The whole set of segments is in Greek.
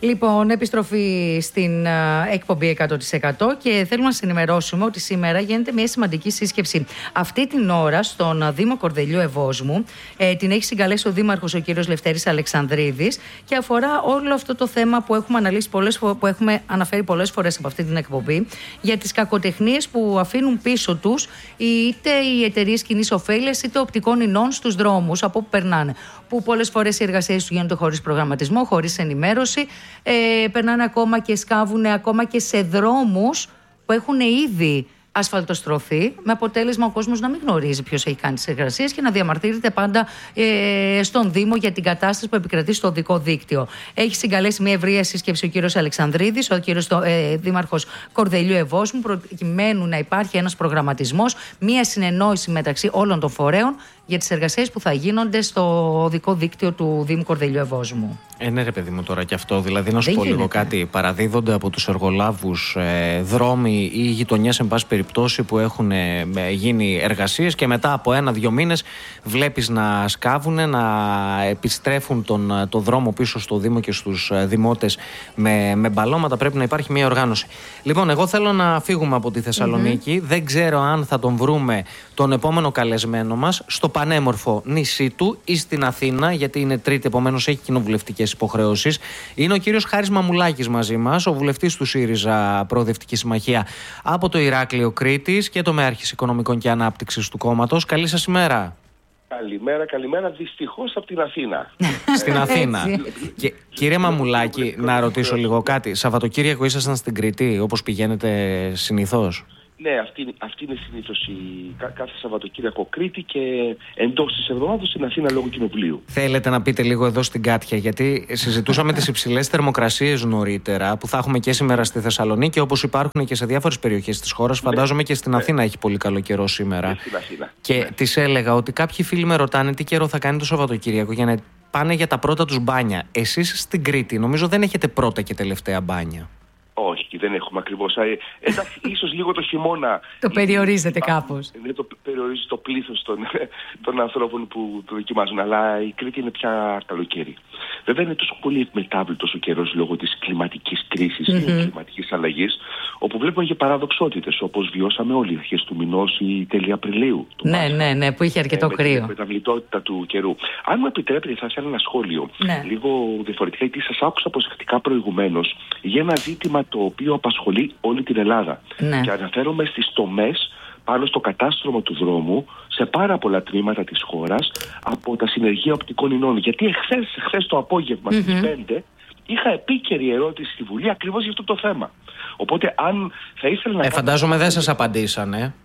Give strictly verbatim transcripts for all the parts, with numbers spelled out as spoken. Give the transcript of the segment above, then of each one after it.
Λοιπόν, επιστροφή στην uh, εκπομπή εκατό τοις εκατό και θέλουμε να σας ενημερώσουμε ότι σήμερα γίνεται μια σημαντική σύσκεψη. Αυτή την ώρα στον uh, Δήμο Κορδελιού Ευόσμου ε, την έχει συγκαλέσει ο Δήμαρχος ο κύριος Λευτέρης Αλεξανδρίδης και αφορά όλο αυτό το θέμα που έχουμε αναλύσει πολλές φο- που έχουμε αναφέρει πολλές φορές από αυτή την εκπομπή για τις κακοτεχνίες που αφήνουν πίσω τους είτε οι εταιρείες κοινής ωφέλειας είτε οπτικών ινών στους δρόμους από όπου περνάνε. Που πολλές φορές οι εργασίες τους γίνονται χωρίς προγραμματισμό, χωρίς ενημέρωση. Ε, περνάνε ακόμα και σκάβουν ακόμα και σε δρόμους που έχουν ήδη ασφαλτοστρωθεί, με αποτέλεσμα ο κόσμος να μην γνωρίζει ποιος έχει κάνει τις εργασίες και να διαμαρτύρεται πάντα ε, στον Δήμο για την κατάσταση που επικρατεί στο οδικό δίκτυο. Έχει συγκαλέσει μια ευρεία σύσκεψη ο κύριος Αλεξανδρίδης, ο κύριος ε, Δήμαρχος Κορδελιού Ευόσμου, προκειμένου να υπάρχει ένας προγραμματισμός, μια συνεννόηση μεταξύ όλων των φορέων για τις εργασίες που θα γίνονται στο οδικό δίκτυο του Δήμου Κορδελιού Ευόσμου. Ε, ναι, ρε παιδί μου, τώρα και αυτό. Δηλαδή, να σου Δεν πω γίνεται. λίγο κάτι. Παραδίδονται από τους εργολάβους ε, δρόμοι ή γειτονιές, εν πάση περιπτώσει, που έχουν ε, γίνει εργασίες και μετά από ένα-δύο μήνες βλέπεις να σκάβουν, να επιστρέφουν τον το δρόμο πίσω στο Δήμο και στους ε, δημότες με, με μπαλώματα. Πρέπει να υπάρχει μια οργάνωση. Λοιπόν, εγώ θέλω να φύγουμε από τη Θεσσαλονίκη. Mm-hmm. Δεν ξέρω αν θα τον βρούμε τον επόμενο καλεσμένο μας στο πανέμορφο νησί του ή στην Αθήνα, γιατί είναι Τρίτη, επομένως έχει κοινοβουλευτικές υποχρεώσεις. Είναι ο κύριος Χάρης Μαμουλάκης μαζί μας, ο βουλευτής του ΣΥΡΙΖΑ Προοδευτική Συμμαχία από το Ηράκλειο Κρήτης και το Μεάρχης Οικονομικών και Ανάπτυξης του κόμματος. Καλή σας ημέρα. Καλημέρα, καλημέρα. Δυστυχώς από την Αθήνα. Στην Αθήνα. Και, κύριε Μαμουλάκη, να ρωτήσω λίγο κάτι. Σαββατοκύριακο ήσασταν στην Κρήτη, όπως πηγαίνετε συνηθώς? Ναι, αυτή, αυτή είναι συνήθως η κάθε Σαββατοκύριακο Κρήτη και εντός της εβδομάδας στην Αθήνα λόγω κοινοβουλίου. Θέλετε να πείτε λίγο εδώ στην Κάτια, γιατί συζητούσαμε τις υψηλές θερμοκρασίες νωρίτερα που θα έχουμε και σήμερα στη Θεσσαλονίκη, όπως υπάρχουν και σε διάφορες περιοχές της χώρας. Ναι. Φαντάζομαι και στην ναι. Αθήνα έχει πολύ καλό καιρό σήμερα. Και στην Αθήνα. Και ναι. της έλεγα ότι κάποιοι φίλοι με ρωτάνε τι καιρό θα κάνει το Σαββατοκύριακο για να πάνε για τα πρώτα τους μπάνια. Εσείς στην Κρήτη νομίζω δεν έχετε πρώτα και τελευταία μπάνια. Όχι, δεν έχουμε ακριβώς. Ε, εντάξει, ίσως λίγο το χειμώνα. Το περιορίζεται κάπως. Ναι, το περιορίζει το πλήθος των, των ανθρώπων που το δοκιμάζουν. Αλλά η Κρήτη είναι πια καλοκαίρι. Βέβαια είναι τόσο πολύ εκμετάβλητος ο καιρός λόγω της κλιματικής κρίσης mm-hmm. και κλιματικής αλλαγής, όπου βλέπουμε και παραδοξότητες, όπως βιώσαμε όλοι αρχές του μηνός ή τέλη Απριλίου. Ναι, Μάσου, ναι, ναι, που είχε αρκετό με, κρύο. Με την εκμεταβλητότητα του καιρού. Αν μου επιτρέπετε, θα ήθελα ένα σχόλιο. Ναι. Λίγο διαφορετικά, γιατί σας άκουσα προσεκτικά προηγουμένως για ένα ζήτημα το οποίο απασχολεί όλη την Ελλάδα. Ναι. Και αναφέρομαι στις τομές πάνω στο κατάστρωμα του δρόμου σε πάρα πολλά τμήματα της χώρας από τα συνεργεία οπτικών ινών. Γιατί εχθές, εχθές το απόγευμα mm-hmm. στις πέντε είχα επίκαιρη ερώτηση στη Βουλή ακριβώς για αυτό το θέμα. Οπότε αν θα ήθελα να... Ε, φαντάζομαι δεν σας απαντήσανε.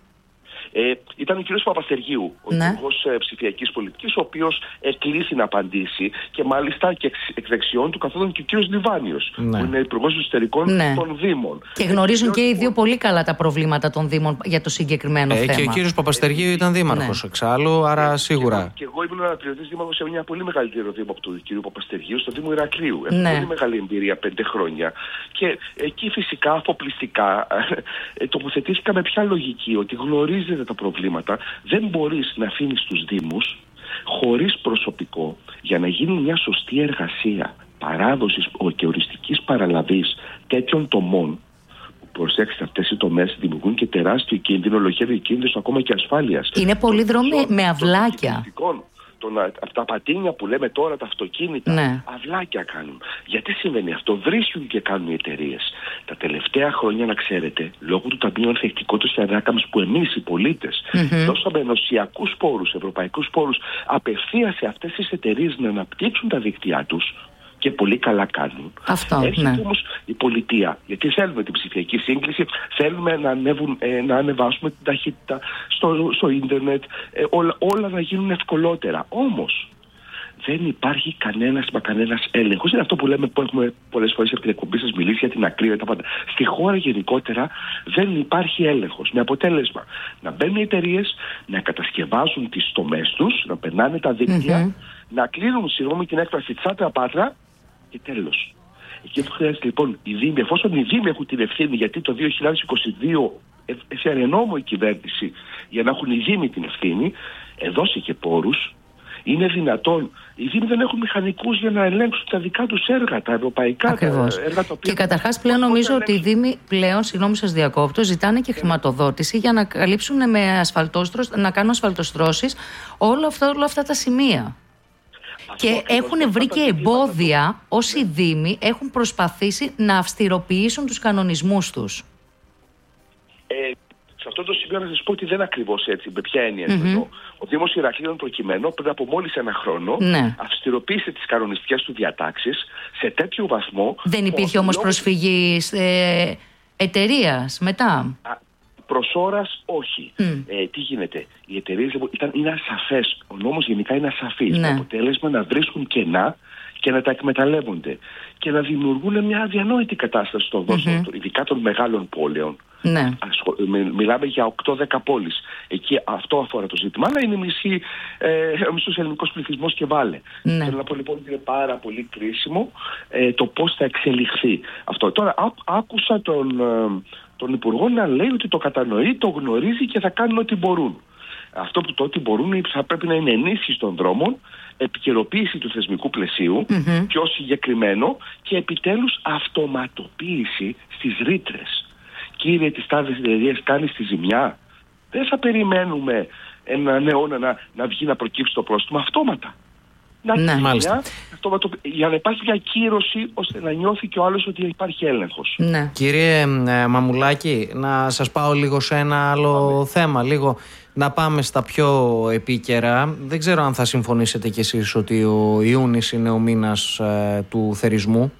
Ε, ήταν ο κ. Παπαστεργίου, ο ναι. Υπουργός ε, Ψηφιακής Πολιτικής, ο οποίος εκλήθη να απαντήσει και μάλιστα και εξ, εκ δεξιών του καθόταν και ο κ. Λιβάνιος, ναι. που είναι Υπουργός Εσωτερικών ναι. των Δήμων. Και γνωρίζουν ε, και οι δύο πολύ καλά τα προβλήματα των Δήμων για το συγκεκριμένο ε, θέμα. Και ο κ. Παπαστεργίου ήταν δήμαρχος ναι. εξάλλου, άρα ε, σίγουρα. Και, και εγώ ήμουν αναπληρωτής δήμαρχος σε μια πολύ μεγαλύτερο δήμο από τον κ. Παπαστεργίου, στο Δήμο Ηρακλείου. Έχω ναι. πολύ μεγάλη εμπειρία, πέντε χρόνια. Και εκεί φυσικά αφοπλιστικά ε, τοποθετήθηκα με ποια λογική, ότι γνωρίζετε τα προβλήματα. Δεν μπορείς να αφήνεις τους Δήμους χωρίς προσωπικό για να γίνει μια σωστή εργασία παράδοσης και οριστικής παραλαβής τέτοιων τομών. Προσέξτε, αυτές οι τομές δημιουργούν και τεράστιο κίνδυνο, λοχεύει κίνδυνο ακόμα και ασφάλειας. Είναι πολύ δρόμοι με αυλάκια. Τον, από τα πατίνια που λέμε τώρα, τα αυτοκίνητα, ναι. αυλάκια κάνουν. Γιατί συμβαίνει αυτό? Βρίσκουν και κάνουν οι εταιρείες. Τα τελευταία χρόνια, να ξέρετε, λόγω του Ταμείου Ανθεκτικότητας και Ανάκαμψης, που εμείς οι πολίτες mm-hmm. δώσαμε ενωσιακούς πόρους, ευρωπαϊκούς πόρους, απευθείας σε αυτές τις εταιρείες να αναπτύξουν τα δίκτυά τους. Και πολύ καλά κάνουν. Αυτό, έρχεται ναι. όμως η πολιτεία, γιατί θέλουμε την ψηφιακή σύγκληση, θέλουμε να, ανέβουν, ε, να ανεβάσουμε την ταχύτητα στο, στο ίντερνετ, ε, όλα, όλα να γίνουν ευκολότερα. Όμως δεν υπάρχει κανένας μα κανένας έλεγχος. Είναι αυτό που λέμε, που έχουμε πολλές φορές από την εκπομπή σας μιλήσει για την ακρίβεια. Τα πάντα. Στη χώρα γενικότερα δεν υπάρχει έλεγχος. Με αποτέλεσμα να μπαίνουν οι εταιρείες, να κατασκευάζουν τις τομές τους, να περνάνε τα δίκτυα, mm-hmm. να κλείνουν, συγγνώμη την έκφραση, τσάτρα πάτρα και τέλος. Εκεί που χρειάζεται λοιπόν οι Δήμοι, εφόσον οι Δήμοι έχουν την ευθύνη, γιατί το δύο χιλιάδες είκοσι δύο έφερε νόμο η κυβέρνηση για να έχουν οι Δήμοι την ευθύνη, έδωσε και πόρους Είναι δυνατόν? Οι Δήμοι δεν έχουν μηχανικούς για να ελέγξουν τα δικά τους έργα, τα ευρωπαϊκά τα έργα τα οποία. Και καταρχάς πλέον νομίζω ότι οι Δήμοι πλέον, συγγνώμη σας διακόπτω, ζητάνε και χρηματοδότηση για να καλύψουν με ασφαλτόστρος, να κάνουν ασφαλτοστρώσεις όλα αυτά, όλα αυτά τα σημεία. Αυτό και έχουν βρει και εμπόδια όσοι Δήμοι έχουν προσπαθήσει να αυστηροποιήσουν τους κανονισμούς τους. Ε, σε αυτό το σημείο να σας πω ότι δεν ακριβώς έτσι. Με ποια έννοια mm-hmm. Ο Δήμος Ηρακλείων προκειμένου πριν από μόλις ένα χρόνο ναι. αυστηροποίησε τις κανονιστικές του διατάξεις σε τέτοιο βαθμό. Δεν υπήρχε όμως λόγω... προσφυγή ε, εταιρείας μετά. Α, προς ώρας όχι. Mm. Ε, τι γίνεται? Οι εταιρείες ήταν, είναι ασαφές. Ο νόμος γενικά είναι ασαφής. Ναι. Το αποτέλεσμα να βρίσκουν κενά και να τα εκμεταλλεύονται και να δημιουργούν μια αδιανόητη κατάσταση στον δρόμο, mm-hmm. ειδικά των μεγάλων πόλεων. Ναι. Μιλάμε για οκτώ δέκα πόλεις. Εκεί αυτό αφορά το ζήτημα, αλλά είναι μισή, ε, ο μισός ελληνικός πληθυσμός και βάλε. Ναι. Θέλω να πω λοιπόν ότι είναι πάρα πολύ κρίσιμο ε, το πώς θα εξελιχθεί αυτό. Τώρα ά, άκουσα τον, ε, τον Υπουργό να λέει ότι το κατανοεί, το γνωρίζει και θα κάνουν ό,τι μπορούν. Αυτό που το ότι μπορούν θα πρέπει να είναι ενίσχυση των δρόμων, επικαιροποίηση του θεσμικού πλαισίου, mm-hmm. πιο συγκεκριμένο, και επιτέλους αυτοματοποίηση στις ρήτρες. Κύριε, τις τάδες εταιρείες κάνει στη ζημιά. Δεν θα περιμένουμε έναν αιώνα να, να βγει να προκύψει το πρόστιμο αυτόματα. Να ναι, μάλιστα. Αυτόματο, για να υπάρχει μια κύρωση ώστε να νιώθει και ο άλλος ότι υπάρχει έλεγχος. Ναι. Κύριε ε, Μαμουλάκη, να σας πάω λίγο σε ένα άλλο Πάμε. θέμα. Λίγο να πάμε στα πιο επίκαιρα. Δεν ξέρω αν θα συμφωνήσετε κι εσείς ότι ο Ιούνις είναι ο μήνας ε, του θερισμού.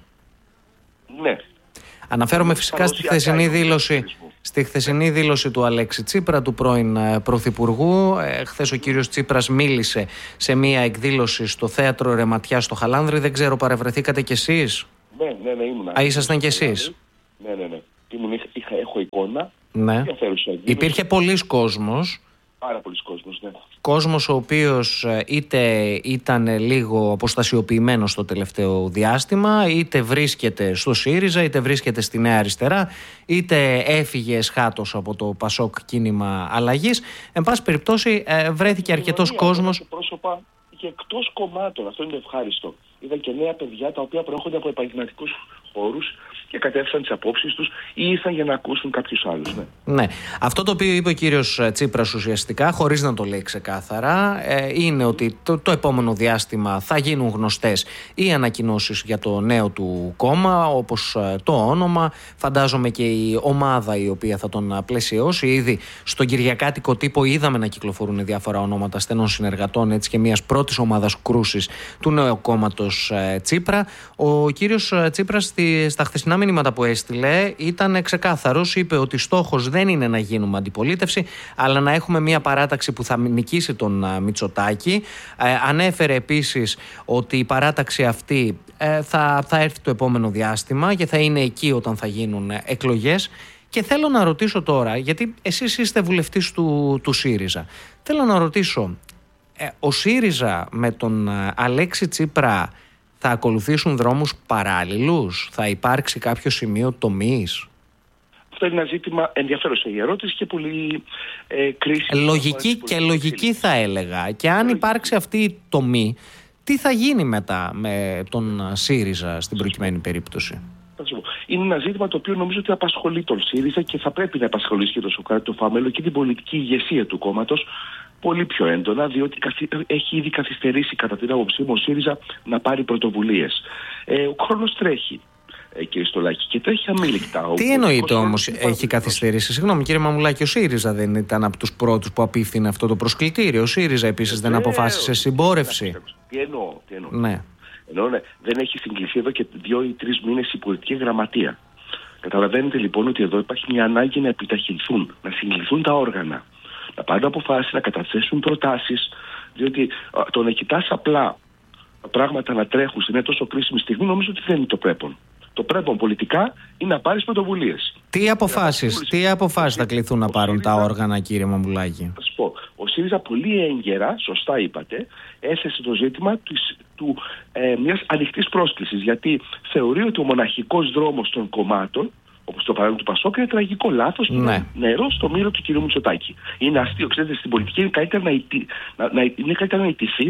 Ναι. Αναφέρομαι φυσικά στη χθεσινή δήλωση, στη χθεσινή δήλωση του Αλέξη Τσίπρα, του πρώην Πρωθυπουργού. Ε, χθες ο κύριος Τσίπρας μίλησε σε μία εκδήλωση στο Θέατρο Ρεματιά στο Χαλάνδρη. Δεν ξέρω, παρευρεθήκατε κι εσείς? Ναι, ναι, ναι, ήμουν. Α, ήσασταν κι εσείς? Ναι, ναι, ναι. Ήμουν, είχα, είχα, έχω εικόνα. Ναι. Υπήρχε πολλής κόσμος. Πάρα πολλοί κόσμος, ναι. Κόσμος ο οποίος είτε ήταν λίγο αποστασιοποιημένος το τελευταίο διάστημα, είτε βρίσκεται στο ΣΥΡΙΖΑ, είτε βρίσκεται στη Νέα Αριστερά, είτε έφυγε εσχάτως από το ΠΑΣΟΚ κίνημα αλλαγής. Εν πάση περιπτώσει βρέθηκε αρκετός κόσμος. Πρόσωπα και εκτός κομμάτων, αυτό είναι ευχάριστο. Είδα και νέα παιδιά τα οποία προέρχονται από επαγγελματικούς χώρους και κατέφθασαν τις απόψεις τους ή ήρθαν για να ακούσουν κάποιους άλλους. Ναι. ναι. Αυτό το οποίο είπε ο κύριος Τσίπρας ουσιαστικά, χωρίς να το λέει ξεκάθαρα, είναι ότι το, το επόμενο διάστημα θα γίνουν γνωστές οι ανακοινώσεις για το νέο του κόμμα, όπως το όνομα. Φαντάζομαι και η ομάδα η οποία θα τον πλαισιώσει. Ήδη στον κυριακάτικο τύπο είδαμε να κυκλοφορούν διάφορα ονόματα στενών συνεργατών, έτσι, και μιας πρώτης ομάδας κρούσης του νέου κόμματος Τσίπρα. Ο κύριος Τσίπρας στη, στα χθεσινά μηνύματα που έστειλε ήταν ξεκάθαρος. Είπε ότι στόχος δεν είναι να γίνουμε αντιπολίτευση, αλλά να έχουμε μια παράταξη που θα νικήσει τον Μητσοτάκη. Ε, ανέφερε επίσης ότι η παράταξη αυτή ε, θα, θα έρθει το επόμενο διάστημα και θα είναι εκεί όταν θα γίνουν εκλογές. Και θέλω να ρωτήσω τώρα, γιατί εσείς είστε βουλευτής του, του ΣΥΡΙΖΑ, θέλω να ρωτήσω, ε, ο ΣΥΡΙΖΑ με τον Αλέξη Τσίπρα θα ακολουθήσουν δρόμους παράλληλους? Θα υπάρξει κάποιο σημείο τομής? Αυτό είναι ένα ζήτημα ενδιαφέρον η ερώτηση και πολύ ε, κρίσιμο. Λογική και λογική θα έλεγα. Και αν υπάρξει αυτή η τομή, τι θα γίνει μετά με τον ΣΥΡΙΖΑ στην προκειμένη περίπτωση? Είναι ένα ζήτημα το οποίο νομίζω ότι απασχολεί τον ΣΥΡΙΖΑ και θα πρέπει να απασχολήσει και τον Σωκράτη, το Φάμελο και την πολιτική ηγεσία του κόμματος πολύ πιο έντονα, διότι έχει ήδη καθυστερήσει κατά την άποψή μου ο ΣΥΡΙΖΑ να πάρει πρωτοβουλίες. Ε, ο χρόνος τρέχει, ε, κύριε Στολάκη, και τρέχει αμήλικτα. Τι εννοείται όμως έχει καθυστερήσει? Συγγνώμη κύριε Μαμουλάκη, ο ΣΥΡΙΖΑ δεν ήταν από τους πρώτους που απίφθηνε αυτό το προσκλητήριο? Ο ΣΥΡΙΖΑ επίσης ε, δεν αποφάσισε συμπόρευση? Τι εννοώ, τι εννοώ. Ναι. Ενώ ναι, δεν έχει συγκληθεί εδώ και δύο ή τρεις μήνες η πολιτική γραμματεία. Καταλαβαίνετε λοιπόν ότι εδώ υπάρχει μια ανάγκη να επιταχυνθούν, να συγκληθούν τα όργανα, να πάρουν αποφάσεις, να καταθέσουν προτάσεις, διότι α, το να κοιτάς απλά τα πράγματα να τρέχουν σε μια τόσο κρίσιμη στιγμή, νομίζω ότι δεν είναι το πρέπον. Το πρέπον πολιτικά είναι να πάρεις πρωτοβουλίες. Τι αποφάσεις, τι αποφάσεις θα κληθούν να πάρουν ΣΥΡΙΖΑ, τα όργανα, κύριε Μαμουλάκη? Θα σου πω, ο ΣΥΡΙΖΑ πολύ έγκαιρα, σωστά είπατε, έθεσε το ζήτημα της, του, ε, μιας ανοιχτής πρόσκλησης, γιατί θεωρεί ότι ο μοναχικός δρόμος των κομμάτων, όπως το παράδειγμα του ΠΑΣΟΚ, είναι τραγικό λάθος, ναι. Είναι νερό στο μήλο του κ. Μητσοτάκη. Είναι αστείο, ξέρετε, στην πολιτική είναι καλύτερα να, ητι, να, να, είναι καλύτερα να ιτηθείς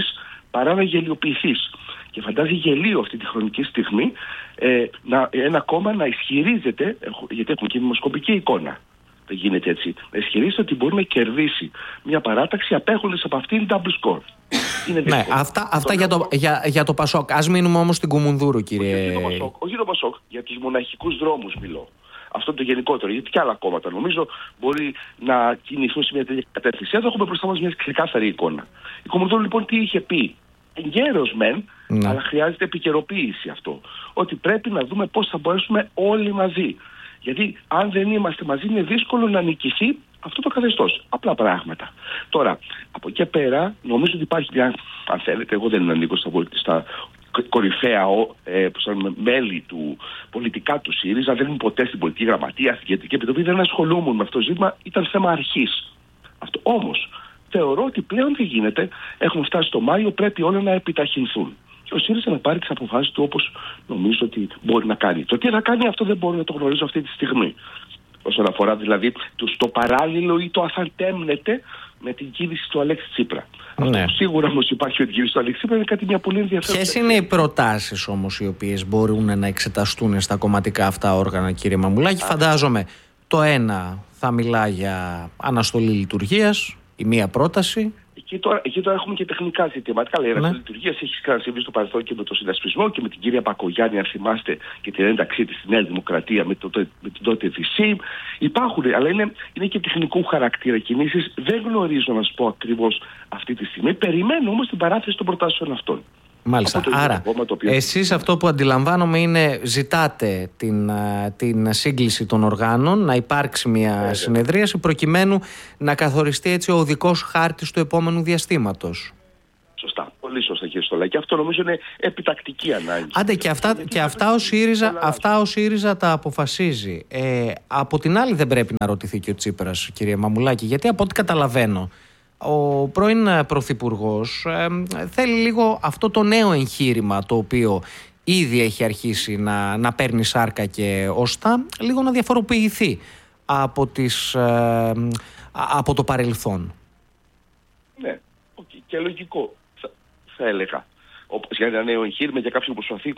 παρά να γελιοποιηθείς. Και φαντάζει γελίο αυτή τη χρονική στιγμή ε, να, ένα κόμμα να ισχυρίζεται, γιατί έχουμε και δημοσκοπική εικόνα. Δεν γίνεται έτσι. Να ισχυρίζεται ότι μπορεί να κερδίσει μια παράταξη απέχοντας από αυτήν double score. Είναι ναι, αυτά, αυτά για, το, για, για το Πασόκ. Ας μείνουμε όμως στην Κουμουνδούρου, κύριε. Όχι για το Πασόκ, όχι για το Πασόκ, για τους μοναχικούς δρόμους μιλώ. Αυτό το γενικότερο. Γιατί και άλλα κόμματα νομίζω μπορεί να κινηθούν σε μια τέτοια κατεύθυνση. Εδώ έχουμε μπροστά μας μια ξεκάθαρη εικόνα. Η Κουμουνδούρου λοιπόν τι είχε πει? Εγκαίρος μεν, ναι. αλλά χρειάζεται επικαιροποίηση αυτό. Ότι πρέπει να δούμε πώς θα μπορέσουμε όλοι μαζί. Γιατί αν δεν είμαστε μαζί είναι δύσκολο να νικηθεί αυτό το καθεστώς. Απλά πράγματα. Τώρα, από εκεί πέρα νομίζω ότι υπάρχει μια, αν θέλετε, εγώ δεν ανήκω στα, στα κορυφαία ε, μέλη του πολιτικά του ΣΥΡΙΖΑ, δεν ήμουν ποτέ στην πολιτική γραμματεία, στην κεντρική επιτροπή, δεν ασχολούμουν με αυτό το ζήτημα, ήταν θέμα αρχής. Αυτό όμως θεωρώ ότι πλέον δεν γίνεται. Έχουμε φτάσει στο Μάιο, πρέπει όλα να επιταχυνθούν. Και ο ΣΥΡΙΖΑ να πάρει τις αποφάσεις του όπως νομίζω ότι μπορεί να κάνει. Το τι θα κάνει αυτό δεν μπορώ να το γνωρίζω αυτή τη στιγμή. Όσον αφορά δηλαδή το παράλληλο ή το αθαντέμνεται με την κίνηση του Αλέξη Τσίπρα. Ναι. Αυτό σίγουρα όμως υπάρχει ότι η κίνηση του Αλέξη Τσίπρα είναι κάτι μια πολύ ενδιαφέρουσα. Ποιες είναι οι προτάσεις όμως οι οποίες μπορούν να εξεταστούν στα κομματικά αυτά όργανα, κύριε Μαμουλάκη? Φαντάζομαι το ένα θα μιλά για αναστολή λειτουργίας, η μία πρόταση. Εκεί τώρα, εκεί τώρα έχουμε και τεχνικά ζητήματα. Καλά, η αναστολή λειτουργίας έχει ξανασυμβεί στο παρελθόν και με το συνασπισμό και με την κυρία Πακογιάννη, αν θυμάστε, και την ένταξή της στη Νέα Δημοκρατία με, το, με την τότε Βυσσή. Υπάρχουν, αλλά είναι, είναι και τεχνικού χαρακτήρα κινήσεις. Δεν γνωρίζω να σας πω ακριβώς αυτή τη στιγμή. Περιμένω όμως την παράθεση των προτάσεων αυτών. Μάλιστα. Άρα, οποίο... εσείς αυτό που αντιλαμβάνομαι είναι ζητάτε την, την σύγκληση των οργάνων, να υπάρξει μια ε, συνεδρίαση προκειμένου να καθοριστεί έτσι ο οδικός χάρτης του επόμενου διαστήματος. Σωστά. Πολύ σωστά, κύριε Στολάκη. Αυτό νομίζω είναι επιτακτική ανάγκη. Άντε, και αυτά, και αυτά, ο ΣΥΡΙΖΑ, αυτά ο ΣΥΡΙΖΑ τα αποφασίζει. Ε, από την άλλη δεν πρέπει να ρωτηθεί και ο Τσίπρας, κύριε Μαμουλάκη, γιατί από ό,τι καταλαβαίνω ο πρώην Πρωθυπουργός ε, θέλει λίγο αυτό το νέο εγχείρημα το οποίο ήδη έχει αρχίσει να, να παίρνει σάρκα και οστά, λίγο να διαφοροποιηθεί από, τις, ε, από το παρελθόν. Ναι, okay. Και λογικό θα, θα έλεγα. Όπως για ένα νέο εγχείρημα, για κάποιον που προσπαθεί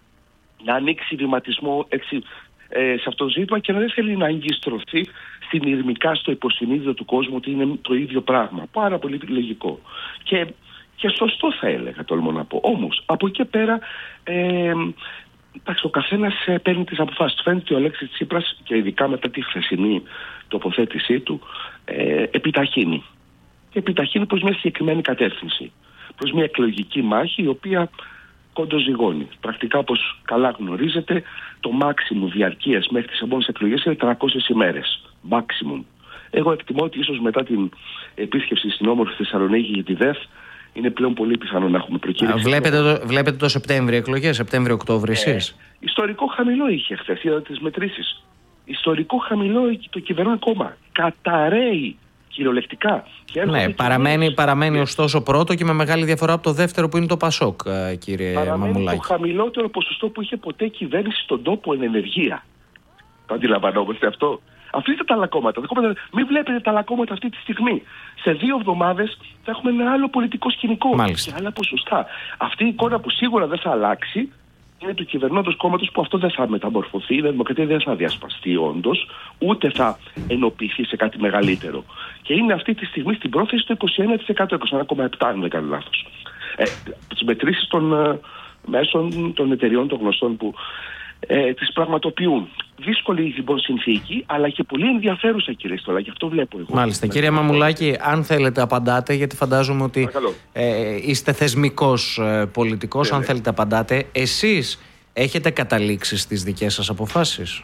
να ανοίξει βηματισμό έτσι, ε, σε αυτό το ζήτημα και να δεν θέλει να αγκιστρωθεί συνειρμικά στο υποσυνείδητο του κόσμου ότι είναι το ίδιο πράγμα. Πάρα πολύ λογικό. Και, και σωστό θα έλεγα, τολμώ να πω. Όμως, από εκεί πέρα, ε, εντάξει, ο καθένας ε, παίρνει τις αποφάσεις. Φαίνεται ότι ο Αλέξης Τσίπρας, και ειδικά μετά τη χθεσινή τοποθέτησή του, ε, επιταχύνει. Και επιταχύνει προς μια συγκεκριμένη κατεύθυνση. Προς μια εκλογική μάχη, η οποία κοντοζυγώνει. Πρακτικά, όπως καλά γνωρίζετε, το μάξιμου διαρκείας μέχρι τις επόμενες εκλογές είναι τριακόσιες ημέρες. Μάξιμουμ. Εγώ εκτιμώ ότι ίσως μετά την επίσκεψη στην όμορφη Θεσσαλονίκη για τη ΔΕΘ είναι πλέον πολύ πιθανό να έχουμε προκήρυξη. Βλέπετε το, βλέπετε το Σεπτέμβριο εκλογές, Σεπτέμβριο-Οκτώβριο εσείς? Ε, ιστορικό χαμηλό είχε χθες, είδατε τις μετρήσεις. Ιστορικό χαμηλό το κυβερνών κόμμα. Καταραίει κυριολεκτικά. Ναι, παραμένει, παραμένει ωστόσο πρώτο και με μεγάλη διαφορά από το δεύτερο που είναι το Πασόκ, κύριε παραμένει Μαμουλάκη. Το χαμηλότερο ποσοστό που είχε ποτέ κυβέρνηση στον τόπο εν ενεργεία. Το αντιλαμβανόμαστε αυτό? Αφήστε τα άλλα κόμματα. Μην βλέπετε τα άλλα κόμματα αυτή τη στιγμή. Σε δύο εβδομάδες θα έχουμε ένα άλλο πολιτικό σκηνικό. Μάλιστα. Και άλλα ποσοστά. Αυτή η εικόνα που σίγουρα δεν θα αλλάξει είναι του κυβερνώντος κόμματος, που αυτό δεν θα μεταμορφωθεί. Η Δημοκρατία δεν θα διασπαστεί όντως, ούτε θα ενοποιηθεί σε κάτι μεγαλύτερο. Και είναι αυτή τη στιγμή στην πρόθεση το είκοσι ένα τοις εκατό, είκοσι ένα κόμμα επτά τοις εκατό αν δεν κάνω λάθος. Ε, τις μετρήσεις των ε, μέσων των εταιριών των γνωστών που ε, τις πραγματοποιούν. Δύσκολη λοιπόν συνθήκη, αλλά και πολύ ενδιαφέρουσα, κύριε Στολά, γι' αυτό βλέπω εγώ. Μάλιστα. Κύριε Μαμουλάκη, αν θέλετε απαντάτε, γιατί φαντάζομαι ότι ε, είστε θεσμικός ε, πολιτικός, αν θέλετε απαντάτε. Εσείς έχετε καταλήξει στις δικές σας αποφάσεις?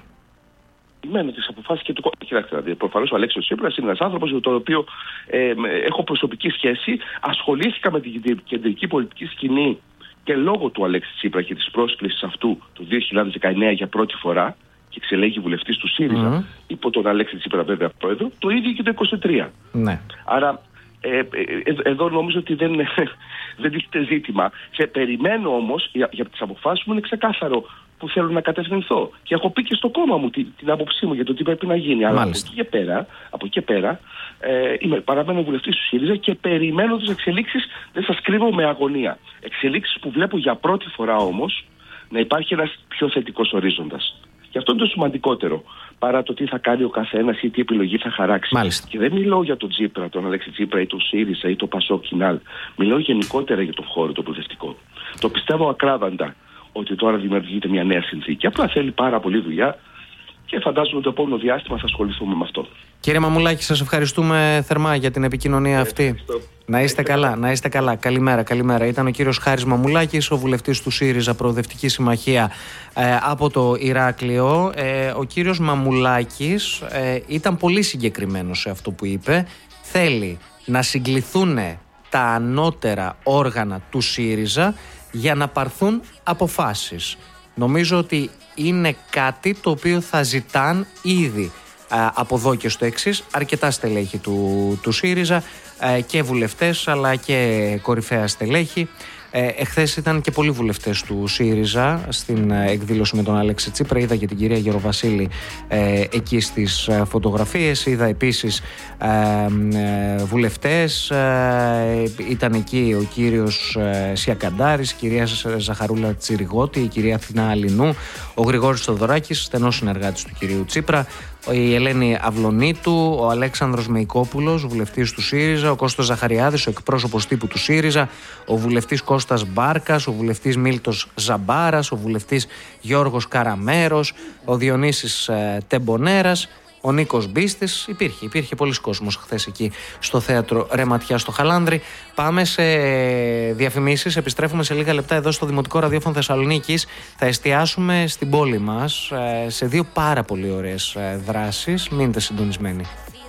Μένω τις αποφάσεις και του. Κοιτάξτε, δηλαδή, προφανώς ο Αλέξης Τσίπρας είναι ένας άνθρωπος με τον οποίο ε, έχω προσωπική σχέση. Ασχολήθηκα με την κεντρική πολιτική σκηνή και λόγω του Αλέξη Τσίπρα και της πρόσκλησης αυτού το δύο χιλιάδες δεκαεννέα για πρώτη φορά και εξελέγει βουλευτής του ΣΥΡΙΖΑ, mm. υπό τον Αλέξη Τσίπρα βέβαια πρόεδρο, το ίδιο και το είκοσι τρία. Ναι. Άρα ε, ε, ε, εδώ νομίζω ότι δεν, δεν έχετε ζήτημα. Σε περιμένω όμως για, για τις αποφάσεις μου είναι ξεκάθαρο που θέλω να κατευθυνθώ. Και έχω πει και στο κόμμα μου την, την άποψή μου για το τι πρέπει να γίνει. Αλλά από εκεί και πέρα, από εκεί και πέρα ε, είμαι, παραμένω βουλευτής του ΣΥΡΙΖΑ και περιμένω τις εξελίξεις, δεν σας κρύβω, με αγωνία. Εξελίξεις που βλέπω για πρώτη φορά όμως να υπάρχει ένας πιο θετικός ορίζοντας. Και αυτό είναι το σημαντικότερο, παρά το τι θα κάνει ο καθένας ή τι επιλογή θα χαράξει. Μάλιστα. Και δεν μιλώ για τον Τσίπρα, τον Αλέξη Τσίπρα ή τον ΣΥΡΙΖΑ ή τον ΠΑΣΟΚ Κινάλ. Μιλώ γενικότερα για τον χώρο το προοδευτικό. Το πιστεύω ακράδαντα ότι τώρα δημιουργείται μια νέα συνθήκη. Απλά θέλει πάρα πολύ δουλειά και φαντάζομαι το επόμενο διάστημα θα ασχοληθούμε με αυτό. Κύριε Μαμουλάκη, σας ευχαριστούμε θερμά για την επικοινωνία αυτή. Ευχαριστώ. Να είστε καλά, να είστε καλά. Καλημέρα, καλημέρα. Ήταν ο κύριος Χάρης Μαμουλάκης, ο βουλευτής του ΣΥΡΙΖΑ Προοδευτική Συμμαχία ε, από το Ηράκλειο. Ε, ο κύριος Μαμουλάκης ε, ήταν πολύ συγκεκριμένος σε αυτό που είπε. Θέλει να συγκληθούν τα ανώτερα όργανα του ΣΥΡΙΖΑ για να πάρθουν αποφάσεις. Νομίζω ότι είναι κάτι το οποίο θα ζητάν ήδη από εδώ και στο εξής αρκετά στελέχη του, του ΣΥΡΙΖΑ και βουλευτές αλλά και κορυφαία στελέχη. Ε, εχθές ήταν και πολλοί βουλευτές του ΣΥΡΙΖΑ στην εκδήλωση με τον Αλέξη Τσίπρα. Είδα και την κυρία Γεροβασίλη ε, εκεί στις φωτογραφίες. Είδα επίσης ε, ε, βουλευτές. Ε, ήταν εκεί ο κύριος ε, Σιακαντάρης, η κυρία Ζαχαρούλα Τσιριγώτη, η κυρία Αθηνά Αλινού, ο Γρηγόρης Θοδωράκης, στενός συνεργάτης του κυρίου Τσίπρα, η Ελένη Αυλονίτου, ο Αλέξανδρος Μεϊκόπουλος, βουλευτής του ΣΥΡΙΖΑ, ο Κώστας Ζαχαριάδης, ο εκπρόσωπος τύπου του ΣΥΡΙΖΑ, ο βουλευτής Κώστας Μπάρκας, ο βουλευτής Μίλτος Ζαμπάρας, ο βουλευτής Γιώργος Καραμέρος, ο Διονύσης ε, Τεμπονέρας, ο Νίκος Μπίστης. Υπήρχε, υπήρχε πολλοί κόσμος χθες εκεί στο θέατρο Ρε Ματιά στο Χαλάνδρη. Πάμε σε διαφημίσεις, επιστρέφουμε σε λίγα λεπτά εδώ στο Δημοτικό Ραδιόφωνο Θεσσαλονίκης. Θα εστιάσουμε στην πόλη μας σε δύο πάρα πολύ ωραίες δράσεις. Μείνετε συντονισμένοι.